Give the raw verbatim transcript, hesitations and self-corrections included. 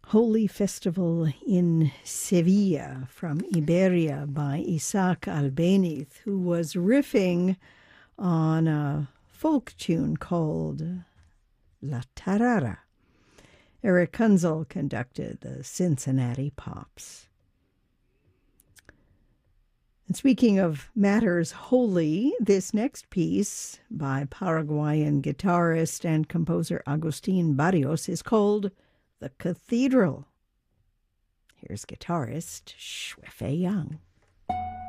Holy Festival in Sevilla from Iberia by Isaac Albeniz, who was riffing on a folk tune called La Tarara. Eric Kunzel conducted the Cincinnati Pops. And speaking of matters holy, this next piece by Paraguayan guitarist and composer Agustin Barrios is called The Cathedral. Here's guitarist Xue Fei Yang.